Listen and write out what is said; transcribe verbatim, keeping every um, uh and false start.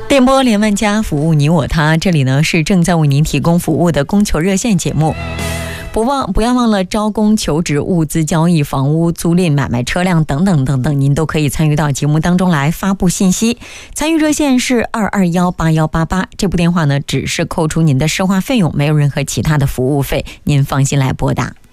电波连万家，服务你我他。这里呢是正在为您提供服务的供求热线节目。不忘不要忘了招工求职、物资交易、房屋租赁、买卖车辆等等等等，您都可以参与到节目当中来发布信息。参与热线是二二幺八幺八八，这部电话呢只是扣除您的市话费用，没有任何其他的服务费，您放心来拨打。